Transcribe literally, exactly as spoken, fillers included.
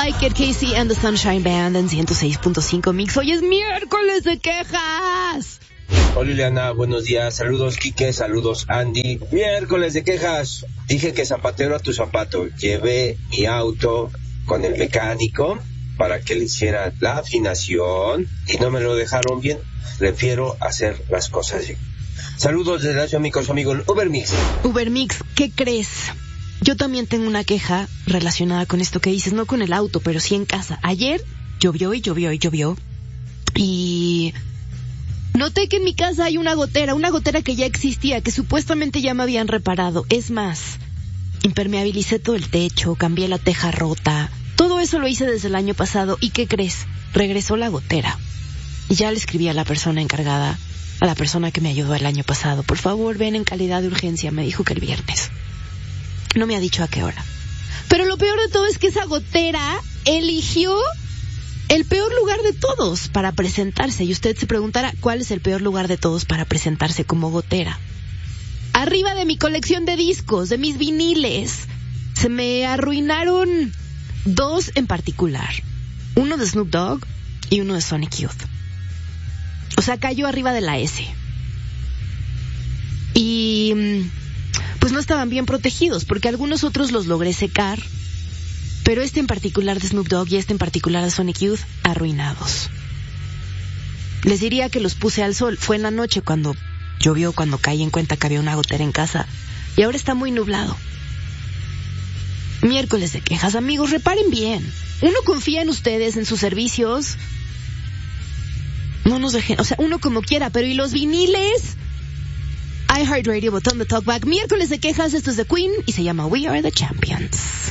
Like It, Casey and the Sunshine Band en ciento seis punto cinco Mix. Hoy es miércoles de quejas. Hola Liliana, buenos días. Saludos Quique, saludos Andy. Miércoles de quejas. Dije que zapatero a tu zapato. Llevé mi auto con el mecánico para que le hiciera la afinación y no me lo dejaron bien. Prefiero hacer las cosas bien. Saludos desde la ciudad de mi amigo Ubermix. Ubermix, ¿qué crees? Yo también tengo una queja relacionada con esto que dices, no con el auto, pero sí en casa. Ayer llovió y llovió y llovió y noté que en mi casa hay una gotera, una gotera que ya existía, que supuestamente ya me habían reparado. Es más, impermeabilicé todo el techo, cambié la teja rota, todo eso lo hice desde el año pasado. ¿Y qué crees? Regresó la gotera. Y ya le escribí a la persona encargada, a la persona que me ayudó el año pasado. Por favor, ven en calidad de urgencia. Me dijo que el viernes. No me ha dicho a qué hora. Pero lo peor de todo es que esa gotera eligió el peor lugar de todos para presentarse. Y usted se preguntará, ¿cuál es el peor lugar de todos para presentarse como gotera? Arriba de mi colección de discos, de mis viniles. Se me arruinaron dos en particular. Uno de Snoop Dogg y uno de Sonic Youth. O sea, cayó arriba de la S. Y pues no estaban bien protegidos, porque algunos otros los logré secar, pero este en particular de Snoop Dogg y este en particular de Sonic Youth, arruinados. Les diría que los puse al sol. Fue en la noche cuando llovió, cuando caí en cuenta que había una gotera en casa, y ahora está muy nublado. Miércoles de quejas, amigos, reparen bien. Uno confía en ustedes, en sus servicios. No nos dejen, o sea, uno como quiera, pero ¿y los viniles? iHeartRadio, botón de talkback. Miércoles de quejas, esto es de Queen y se llama We Are the Champions.